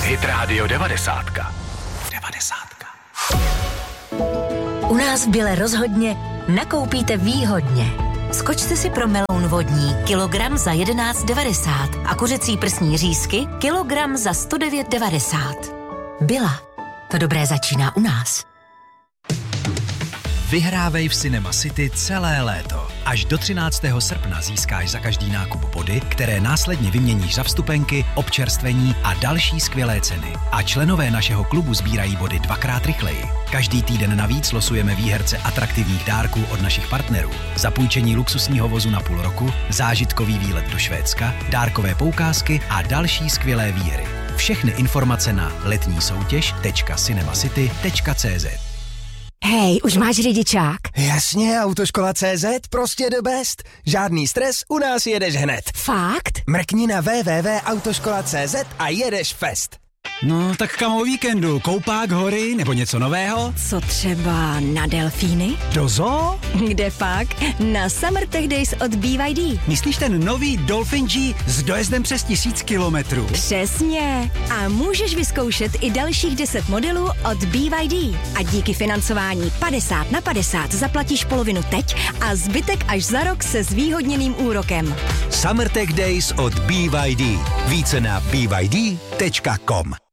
Hit Radio 90. U nás v Bile rozhodně nakoupíte výhodně. Skočte si pro meloun vodní kilogram za 11,90 a kuřecí prsní řízky kilogram za 109,90. Bila. To dobré začíná u nás. Vyhrávej v Cinema City celé léto. Až do 13. srpna získáš za každý nákup body, které následně vyměníš za vstupenky, občerstvení a další skvělé ceny. A členové našeho klubu sbírají body 2x rychleji. Každý týden navíc losujeme výherce atraktivních dárků od našich partnerů. Zapůjčení luxusního vozu na půl roku, zážitkový výlet do Švédska, dárkové poukázky a další skvělé výhry. Všechny informace na letnísoutěž.cinemacity.cz. Hej, už máš řidičák? Jasně, Autoškola.cz, prostě the best. Žádný stres, u nás jedeš hned. Fakt? Mrkni na www.autoškola.cz a jedeš fest. No, tak kam o víkendu? Koupák, hory nebo něco nového? Co třeba na delfíny? Do zoo? Kde pak? Na Summer Tech Days od BYD. Myslíš ten nový Dolphin G s dojezdem přes 1000 kilometrů? Přesně. A můžeš vyzkoušet i dalších 10 modelů od BYD. A díky financování 50/50 zaplatíš polovinu teď a zbytek až za rok se zvýhodněným úrokem. Summer Tech Days od BYD. Více na byd.com.